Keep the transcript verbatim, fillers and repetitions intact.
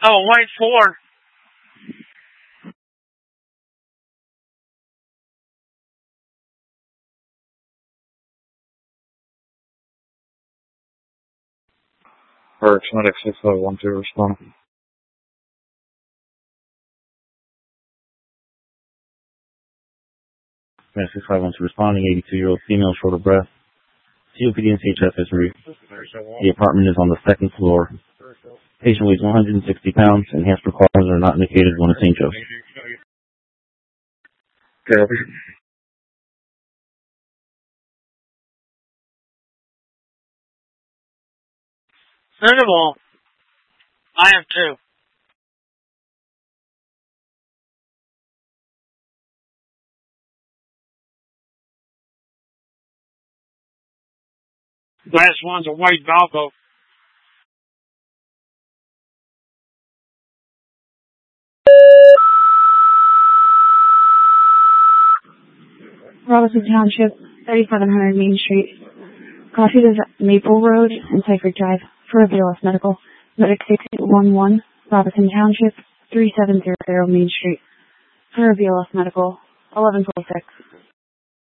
Oh, white Ford. Parks Medic six five one two respond. Medic six five one two responding, eighty-two-year-old female, short of breath. C O P D and C H F history. The apartment is on the second floor. Patient weighs one hundred sixty pounds. Enhanced precautions are not indicated when in Saint Joe's. Copy. First of all, I have two. Last one's a white Valco. Robinson Township, thirty-seven hundred Main Street. Coffee is Maple Road and Cypher Drive for B L S Medical. Medic six eight one one, Robinson Township, three seven zero zero Main Street. For B L S Medical, eleven twenty-six.